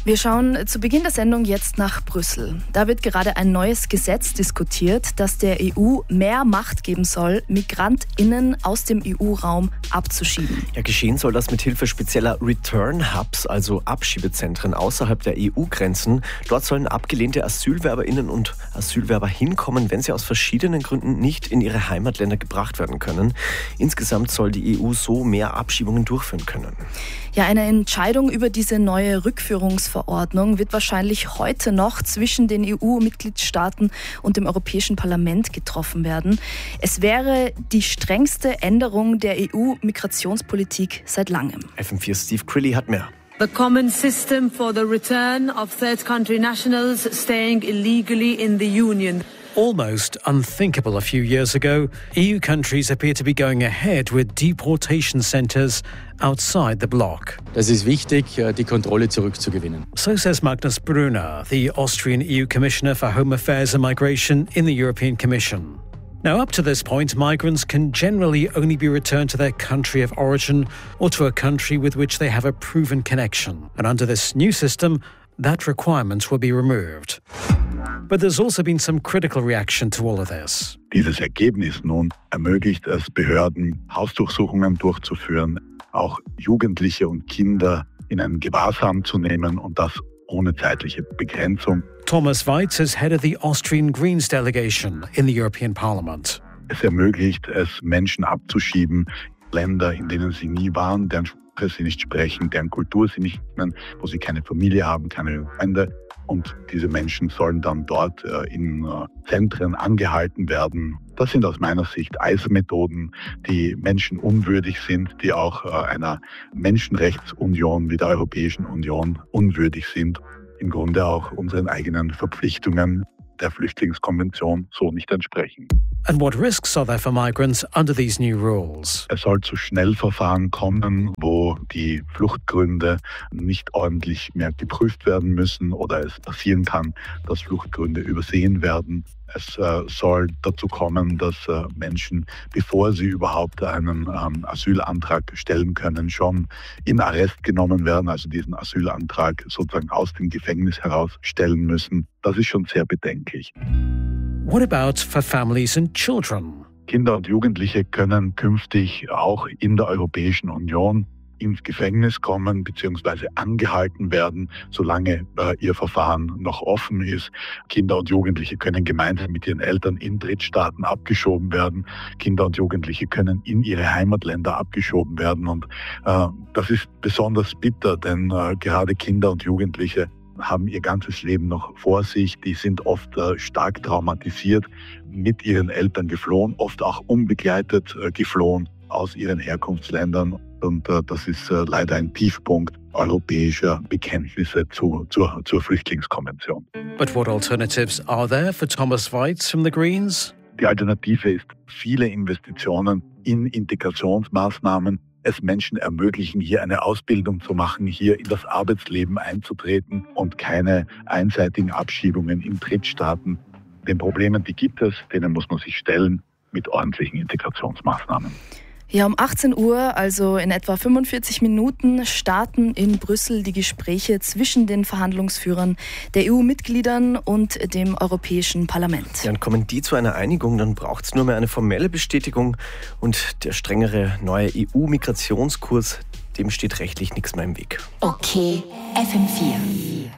Wir schauen zu Beginn der Sendung jetzt nach Brüssel. Da wird gerade ein neues Gesetz diskutiert, das der EU mehr Macht geben soll, MigrantInnen aus dem EU-Raum abzuschieben. Ja, geschehen soll das mit Hilfe spezieller Return-Hubs, also Abschiebezentren außerhalb der EU-Grenzen. Dort sollen abgelehnte AsylwerberInnen und Asylwerber hinkommen, wenn sie aus verschiedenen Gründen nicht in ihre Heimatländer gebracht werden können. Insgesamt soll die EU so mehr Abschiebungen durchführen können. Ja, eine Entscheidung über diese neue Rückführungsverordnung wird wahrscheinlich heute noch zwischen den EU-Mitgliedstaaten und dem Europäischen Parlament getroffen werden. Es wäre die strengste Änderung der EU-Migrationspolitik seit langem. FM4 Steve Crilly hat mehr. The common system for the return of third country nationals staying illegally in the Union. Almost unthinkable a few years ago, EU countries appear to be going ahead with deportation centres outside the bloc. Es ist wichtig, die Kontrolle zurückzugewinnen. So says Magnus Brunner, the Austrian EU Commissioner for Home Affairs and Migration in the European Commission. Now, up to this point, migrants can generally only be returned to their country of origin or to a country with which they have a proven connection. And under this new system, that requirement will be removed. But there's also been some critical reaction to all of this. Dieses Ergebnis nun ermöglicht es Behörden, Hausdurchsuchungen durchzuführen, auch Jugendliche und Kinder in einen Gewahrsam zu nehmen und das ohne zeitliche Begrenzung. Thomas Weitz is head of the Austrian Greens delegation in the European Parliament. Es ermöglicht es, Menschen abzuschieben, Länder, in denen sie nie waren, deren Sprache sie nicht sprechen, deren Kultur sie nicht kennen, wo sie keine Familie haben, keine Freunde. Und diese Menschen sollen dann dort in Zentren angehalten werden. Das sind aus meiner Sicht Eismethoden, die menschenunwürdig sind, die auch einer Menschenrechtsunion wie der Europäischen Union unwürdig sind. Im Grunde auch unseren eigenen Verpflichtungen der Flüchtlingskonvention so nicht entsprechen. And what risks are there for migrants under these new rules? Es soll zu Schnellverfahren kommen, wo die Fluchtgründe nicht ordentlich mehr geprüft werden müssen oder es passieren kann, dass Fluchtgründe übersehen werden. Es soll dazu kommen, dass Menschen, bevor sie überhaupt einen Asylantrag stellen können, schon in Arrest genommen werden, also diesen Asylantrag sozusagen aus dem Gefängnis heraus stellen müssen. Das ist schon sehr bedenklich. What about for families and children? Kinder und Jugendliche können künftig auch in der Europäischen Union ins Gefängnis kommen bzw. angehalten werden, solange ihr Verfahren noch offen ist. Kinder und Jugendliche können gemeinsam mit ihren Eltern in Drittstaaten abgeschoben werden. Kinder und Jugendliche können in ihre Heimatländer abgeschoben werden. Und das ist besonders bitter, denn gerade Kinder und Jugendliche haben ihr ganzes Leben noch vor sich. Die sind oft stark traumatisiert, mit ihren Eltern geflohen, oft auch unbegleitet geflohen aus ihren Herkunftsländern. Und das ist leider ein Tiefpunkt europäischer Bekenntnisse zur Flüchtlingskonvention. But what alternatives are there for Thomas Weitz from the Greens? Die Alternative ist viele Investitionen in Integrationsmaßnahmen, es Menschen ermöglichen, hier eine Ausbildung zu machen, hier in das Arbeitsleben einzutreten und keine einseitigen Abschiebungen in Drittstaaten. Den Problemen, die gibt es, denen muss man sich stellen mit ordentlichen Integrationsmaßnahmen. Ja, um 18 Uhr, also in etwa 45 Minuten, starten in Brüssel die Gespräche zwischen den Verhandlungsführern der EU-Mitgliedern und dem Europäischen Parlament. Ja, und kommen die zu einer Einigung, dann braucht es nur mehr eine formelle Bestätigung und der strengere neue EU-Migrationskurs, dem steht rechtlich nichts mehr im Weg. Okay, FM4.